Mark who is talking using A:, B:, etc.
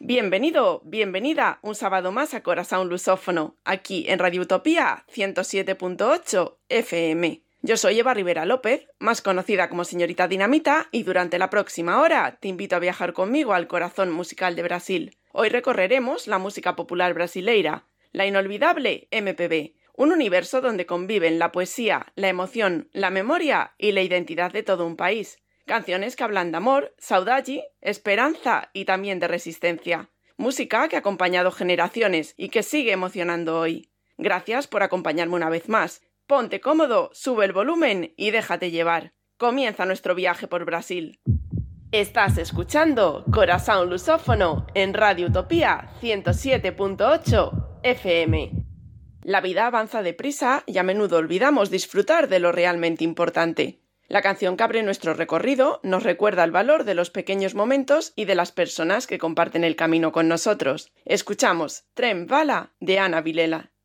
A: Bienvenido, bienvenida un sábado más a Corazón Lusófono, aquí en Radio Utopía 107.8 FM. Yo soy Eva Rivera López, más conocida como Señorita Dinamita, y durante la próxima hora te invito a viajar conmigo al corazón musical de Brasil. Hoy recorreremos la música popular brasileira, la inolvidable MPB, un universo donde conviven la poesía, la emoción, la memoria y la identidad de todo un país. Canciones que hablan de amor, saudade, esperanza y también de resistencia. Música que ha acompañado generaciones y que sigue emocionando hoy. Gracias por acompañarme una vez más. Ponte cómodo, sube el volumen y déjate llevar. Comienza nuestro viaje por Brasil. Estás escuchando Corazón Lusófono en Radio Utopía 107.8 FM. La vida avanza deprisa y a menudo olvidamos disfrutar de lo realmente importante. La canción que abre nuestro recorrido nos recuerda el valor de los pequeños momentos y de las personas que comparten el camino con nosotros. Escuchamos Trem Bala de Ana Vilela.